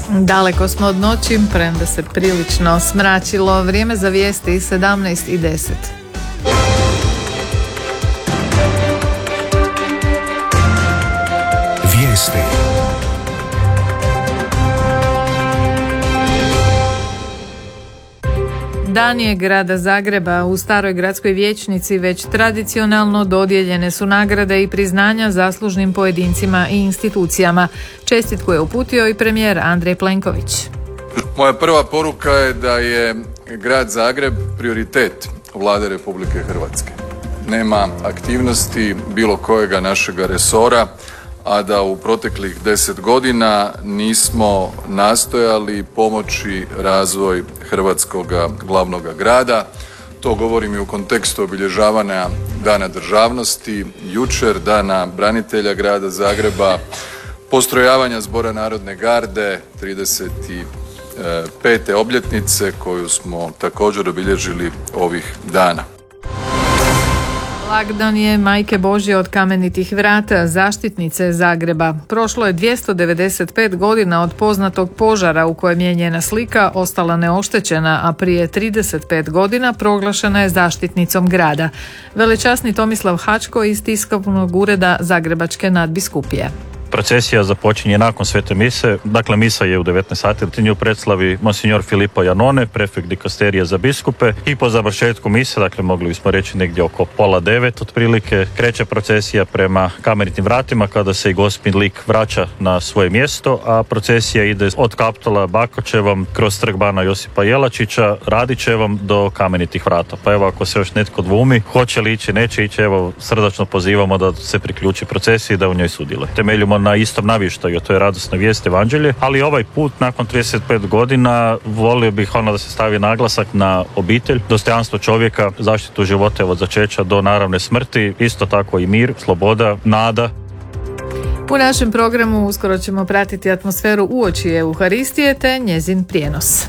Daleko smo od noći, premda se prilično smračilo. Vrijeme za vijesti 17:10. Vijesti. Dan je grada Zagreba. U staroj gradskoj vijećnici već tradicionalno dodijeljene su nagrade i priznanja zaslužnim pojedincima i institucijama. Čestitku je uputio i premijer Andrej Plenković. Moja prva poruka je da je grad Zagreb prioritet Vlade Republike Hrvatske. Nema aktivnosti bilo kojega našega resora, a da u proteklih 10 godina nismo nastojali pomoći razvoj hrvatskoga glavnoga grada. To govorim i u kontekstu obilježavanja Dana državnosti, jučer Dana branitelja grada Zagreba, postrojavanja Zbora narodne garde, 35. obljetnice koju smo također obilježili ovih dana. Blagdan je Majke Božje od Kamenitih vrata, zaštitnice Zagreba. Prošlo je 295 godina od poznatog požara u kojem je njena slika ostala neoštećena, a prije 35 godina proglašena je zaštitnicom grada. Velečasni Tomislav Hačko iz tiskovnog ureda Zagrebačke nadbiskupije. Procesija započinje nakon svete mise, dakle misa je u 19 sati, nju predslavi monsignor Filippo Janone, prefekt dikasterije za biskupe, i po završetku mise, dakle mogli bismo reći negdje oko 8:30 otprilike, kreće procesija prema Kamenitim vratima kada se i gospin lik vraća na svoje mjesto, a procesija ide od Kaptola Bakočevom kroz trg bana Josipa Jelačića, Radićevom do Kamenitih vrata. Pa evo, ako se još netko dvumi, hoće li ići, neće ići, evo srdačno pozivamo da se priključi procesiji i da u njoj sudjeluje. Temeljimo na istom navještaju, to je radosna vijest, evanđelje, ali ovaj put nakon 35 godina volio bih da se stavi naglasak na obitelj, dostojanstvo čovjeka, zaštitu života od začeća do naravne smrti, isto tako i mir, sloboda, nada. U našem programu uskoro ćemo pratiti atmosferu uoči Euharistije te njezin prijenos.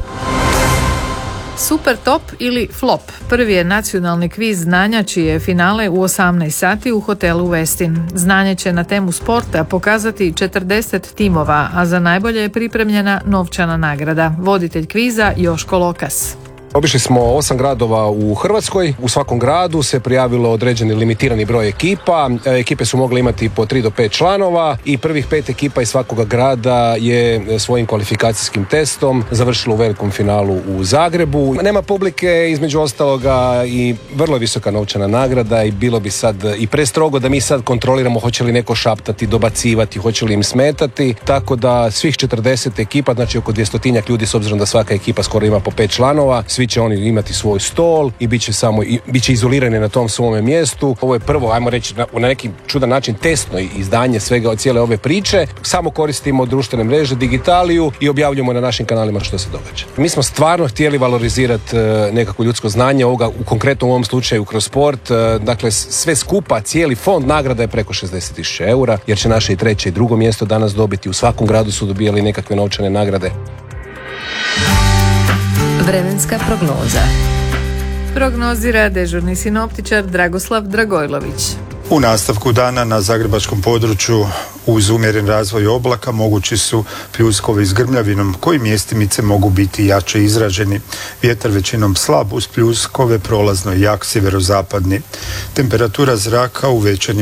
Super top ili flop? Prvi je nacionalni kviz znanja čiji je finale u 18 sati u hotelu Westin. Znanje će na temu sporta pokazati 40 timova, a za najbolje je pripremljena novčana nagrada. Voditelj kviza Joško Lokas. Obišli smo 8 gradova u Hrvatskoj. U svakom gradu se prijavilo određeni limitirani broj ekipa. Ekipe su mogle imati po 3 do 5 članova i prvih 5 ekipa iz svakoga grada je svojim kvalifikacijskim testom završilo u velikom finalu u Zagrebu. Nema publike, između ostaloga, i vrlo visoka novčana nagrada i bilo bi sad i prestrogo da mi sad kontroliramo hoće li neko šaptati, dobacivati, hoće li im smetati. Tako da svih 40 ekipa, znači oko 200 ljudi, s obzirom da svaka ekipa skoro ima po 5 članova, svi će oni imati svoj stol i bit će izolirani na tom svome mjestu. Ovo je prvo, ajmo reći, na neki čudan način testno izdanje svega od cijele ove priče. Samo koristimo društvene mreže, digitaliju i objavljujemo na našim kanalima što se događa. Mi smo stvarno htjeli valorizirati nekako ljudsko znanje, ovoga u konkretnom ovom slučaju kroz sport. Dakle, sve skupa, cijeli fond nagrada je preko 60.000 eura, jer će naše i 3. i 2. mjesto danas dobiti. U svakom gradu su dobijali nekakve novčane nagrade. Vremenska prognoza. Prognozira dežurni sinoptičar Dragoslav Dragojlović. U nastavku dana na zagrebačkom području uz umjeren razvoj oblaka mogući su pljuskovi s grmljavinom koji mjestimice mogu biti jače izraženi. Vjetar većinom slab uz pljuskove, prolazno jak sjeverozapadni. Temperatura zraka u večernjim